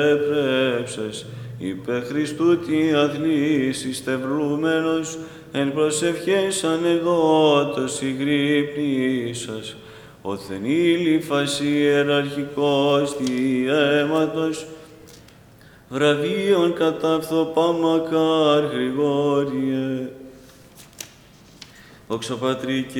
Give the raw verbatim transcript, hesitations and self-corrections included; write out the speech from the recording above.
επρέψες, υπε Χριστού τι αθλήσεις στευλούμενος, εν προσευχές ανεδότος ηγρύπνησας, όθεν ήλυφας ιεραρχικός διαίματος, βραβείων κατάφθοπα μακάρ Γρηγόριε. Δόξα Πατρί και